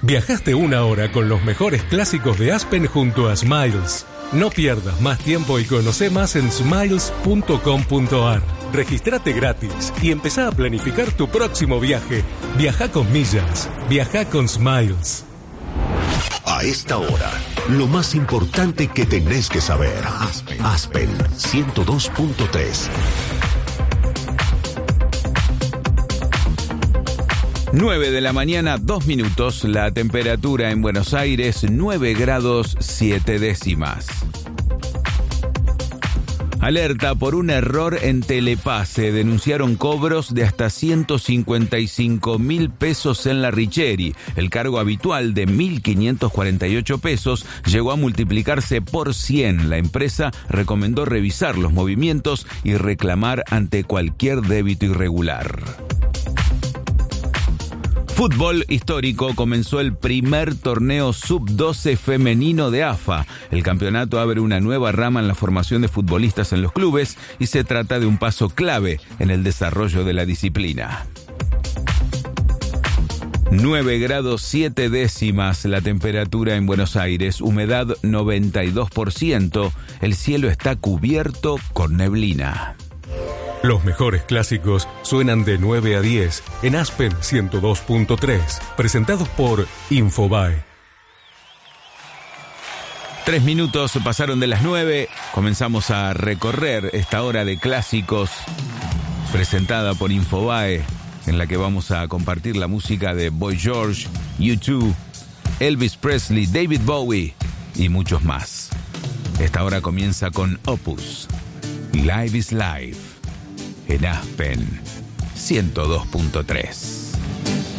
Viajaste una hora con los mejores clásicos de Aspen junto a Smiles. No pierdas más tiempo y conoce más en smiles.com.ar. Regístrate gratis y empezá a planificar tu próximo viaje. Viaja con millas. Viaja con Smiles. A esta hora, lo más importante que tenés que saber. Aspen 102.3. 9 de la mañana, 2 minutos. La temperatura en Buenos Aires, 9 grados 7 décimas. Alerta por un error en Telepase. Denunciaron cobros de hasta 155.000 pesos en la Richeri. El cargo habitual de 1.548 pesos llegó a multiplicarse por 100. La empresa recomendó revisar los movimientos y reclamar ante cualquier débito irregular. Fútbol histórico, comenzó el primer torneo sub-12 femenino de AFA. El campeonato abre una nueva rama en la formación de futbolistas en los clubes y se trata de un paso clave en el desarrollo de la disciplina. 9 grados 7 décimas la temperatura en Buenos Aires, humedad 92%, el cielo está cubierto con neblina. Los mejores clásicos suenan de 9 a 10 en Aspen 102.3, presentados por Infobae. 3 minutos pasaron de las 9, comenzamos a recorrer esta hora de clásicos presentada por Infobae, en la que vamos a compartir la música de Boy George, U2, Elvis Presley, David Bowie y muchos más. Esta hora comienza con Opus, Live is Live, en Aspen 102.3.